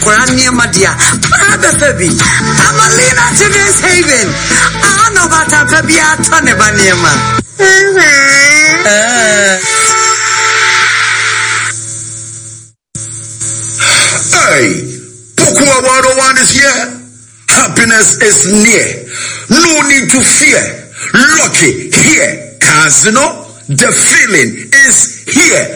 Brand Madia, Brother Fabi, Amalina Today's Haven. I know about a Fabia Tonebaniama. Hey, Pokua 101 is here. Happiness is near. No need to fear. Lucky here. Casino, the feeling is here.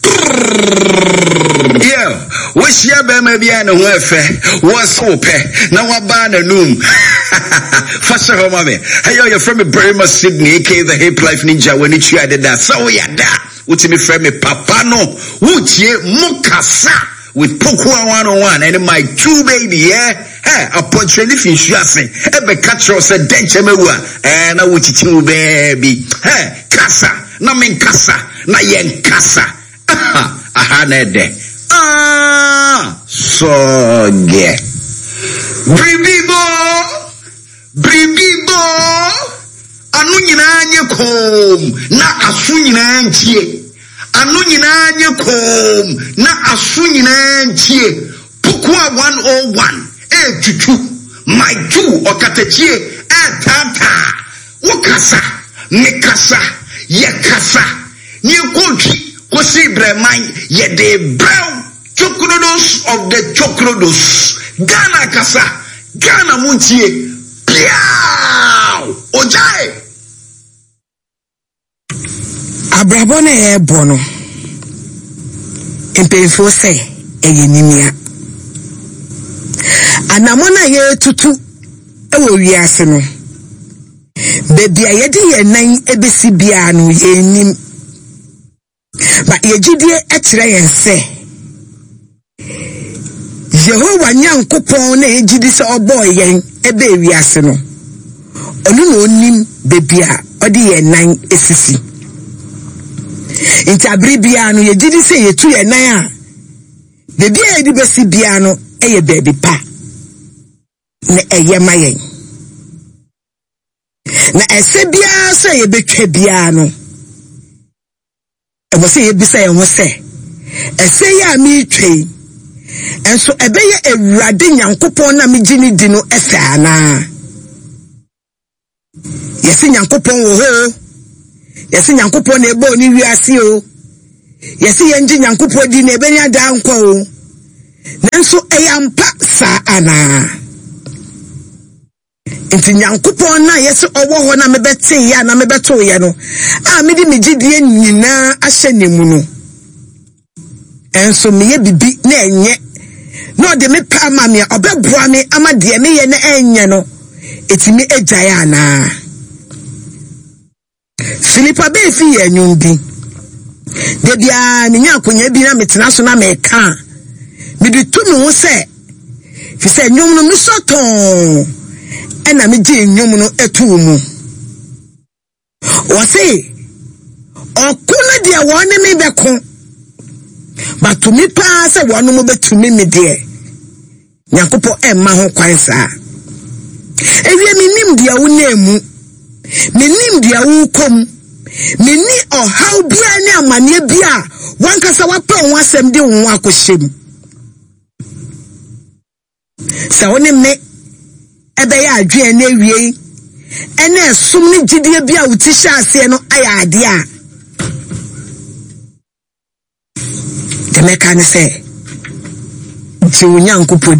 Yeah, wish ya be maybe I know where what's open now I ban a noom. Fasha Homame. Hey, you're from a Burma Sydney, aka the Hip Life Ninja when it's added that. So yeah, that. Would you be from a Papano? Would you Mukasa? With Pokua 101 and my two baby, yeah? Hey, a portrait fish, yassing. Ebe catch us a denchemewa. And I would you, baby. Hey, Casa. Na min Casa. Na yen Casa. Aha, nede. So, yeah. Bribibo. Anu nyina anye kom. Na asu nyina anchie. Anu nyina anye kom na asu nyina nchie Pokua 101 tutu my two okatachie tata wokasa mekasa yakasa ni kontri kosi breman ye de brown chocolados of the chocolados Ghana kasa Ghana munchie piao ojai Abrabone bono empefo se eyenimia anamona ye tutu ewo wiase no bebi ayedi ye nan ebesi bia no yenim ba yegidie ekyere yen se Yehowa Nyankopon na yegidi se obo yen ebe wiase no onu no onim bebi a odi ye nan esisi Inti abribia no ye gidi se ye tu ye nan a bebi e di besi bia no eye baby pa na eye mayen na ese bia so ye betwa bia no e bo se ye bisa ye ho se ese ya mi twei enso ebe ye Ewurade Nyankopon na mi gini di no ese ana yesi Nyankopon wo ho Yesi Nyankopon na ebo ni wiase o. Yesi yenji Nyankopon di na ebe nya da nkwa o. Nanso eyampa sa ana. Inti Nyankopon na yesi owo ho na mebete ya na mebeto ya no. Medi megidie nyina ahye nemu no. Enso meye bibi na enye. No de me pa ma me obeboa me ama de me ye na enye no. Etimi egya ana. Philippa be fi enyum bi de bia ne nya akonya bi na metena so na me ka me de tu me ho se fi se enyum no mi soton e na me je enyum no etu mu o se okuna de woni me beko but me pa se wonu mo betumi me de Nyankopon emma ho kwan sa ewie mi nim de wo na emu menim dia wo kom meni how bia ne amane bia wankasa wapa won asem de won akoshem sa woni me ebe ya adwe na wie ene esum ni gidie bia wuti hya ase no aya ade a demeka ne se ji Nyankopon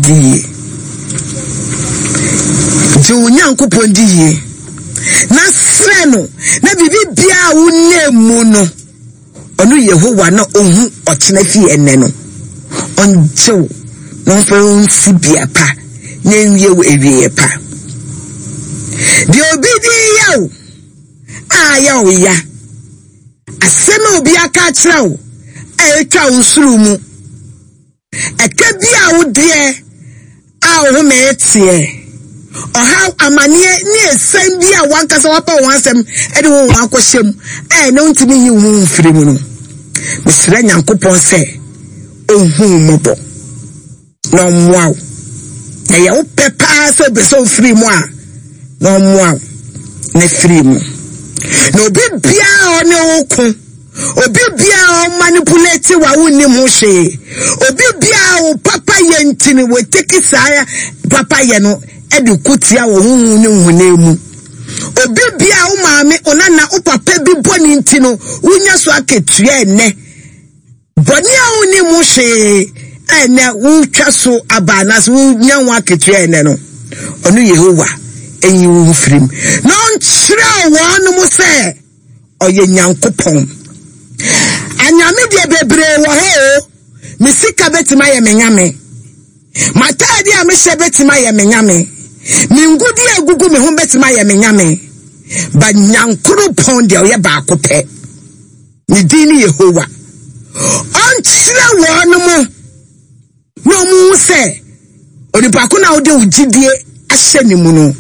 die na sreno na bibi bia wo nemu no onu Yehowa na ohu otena fi enne no onjew no fa unsi bia pa na enwie wo ewie pa di obi di yaw ayaw ya asema obi aka kyerɛw etwa usuru mu eka bia wo de a wo metie how amanie ni esem bia wankasa wapa wansem ede wo akɔhyem no ntimi yi wo mfiri mu no mesra Nyankopon se ohu mobo no mwaw na ya wo pepa se be so free mu a no mwaw na free mu no bi bia one wo ko obi bia o manipulate wa woni mu hwe obi bia o papa ye ntini we take saya papa ye no e de kutia wo hu ne hunemu obi bia o maame onana o papa bi boni ntino wunya so aketua ene boni a woni mu hwe ene wutwa so abanas wunya wa aketua ene no onu Yehova enyi wo frim no nkyira wo mu se oye Nyankopon anyame de bebre wo ho misika betima ye menyame matade a mehye betima ye menyame mingudi agugu me ho betima ye menyame ba Nyankopon de oye ba akopɛ ni dini Yehova onkyira wo mu no mu se onipa ko na wo de ugidie ahye ni mu no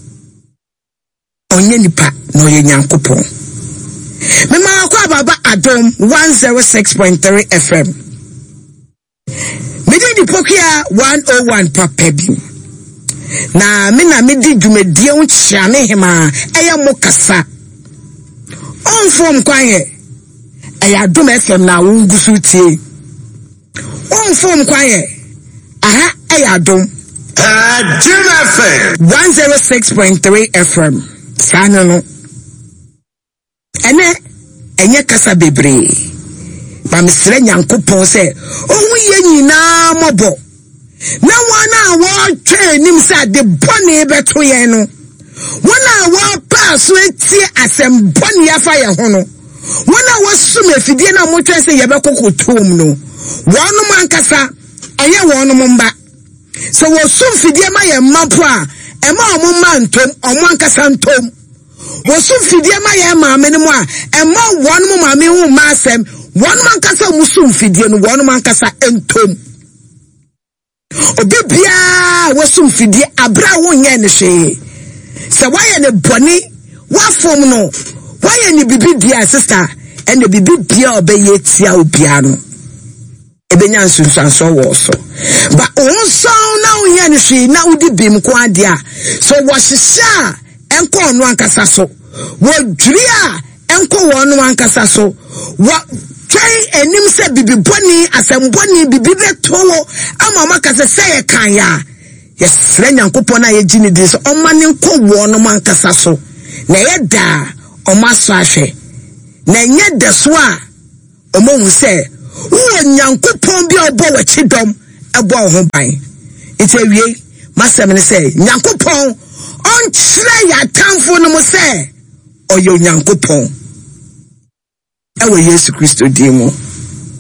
onye nipa na oye Nyankopon Mema kwa baba Adom 106.3 FM. Midi di pokia 101 papebi. Na mina midi dwumadie unchiame hema eya mokasa. Onfom kwanye eya Adom FM na wungusu tie. Onfom kwanye aha eya Adom Adom FM 106.3 FM. Sana no. Ene enye kasa bebre ba mesre Nyankopon se ohu ye nyina mobo na wana wo twe nim se de bone beto ye no wana wo pass eti asem bone afa ye ho no wana wo sum afidie na mo twe se ye be kokotom no wonu mankasa enye wonu mba so wo sum fidie ma ye mapo a ema omo mantom omo ankasa ntom Wosum fidie ma ye maame ne mu a ema wonu mu maame hu ma asem wonu man kasa musum fidie no wonu man kasa entom obi bia wosum fidie abra wo nye ne hwe se waye ne boni wafom no waye ne bibi dia sister and the bibi bia obeye tia obia no ebenya nsunsanso wo so ba onso na wo nye ne hwe na udi bim ko ade a so wo hihya enko onu ankasa so wo dwia enko wonu ankasa so wo twai enim se bibi boni asemboni bibi betowo ama makase se ye kan ya yesre Nyankopon na ye gini dis o mane enko wonu ankasa so na ye da o maso ahwe na nye de so a o mo hu se wo Nyankopon bi obo wa chidom ebo ho ban itewie masem ne se Nyankopon on try ya tamfo no mo se oyo Nyankopon ewe Yesu Kristo dimo